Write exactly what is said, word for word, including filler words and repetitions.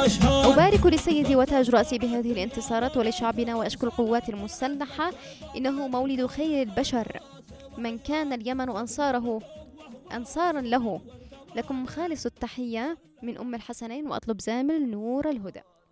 أبارك لسيدي وتاج رأسي بهذه الانتصارات ولشعبنا وأشكر القوات المسلحة، إنه مولد خير البشر، من كان اليمن أنصاره أنصارا له. لكم خالص التحية من أم الحسنين، وأطلب زامل نور الهدى.